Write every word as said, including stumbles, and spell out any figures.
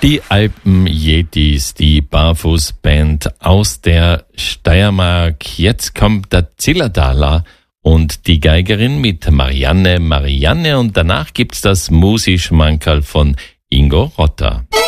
Die Alpen-Yetis, die Barfußband aus der Steiermark. Jetzt kommt der Zillertaler und die Geigerin mit Marianne Marianne und danach gibt's das Musi-Schmankerl von Ingo Rotter.